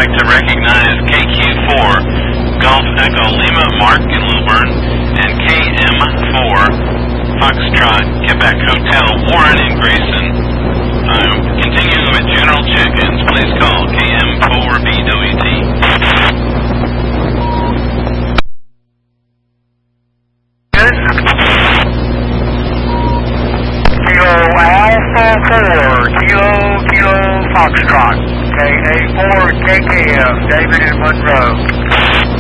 like to recognize KQ4, Golf Echo Lima, Mark in Lilburn, and KM4, Foxtrot, Quebec Hotel, Warren in Grayson. Continuing with general check-ins, please call KM4BWT. Kilo Alpha 4, Kilo Foxtrot, KA4 KKM, David and Monroe.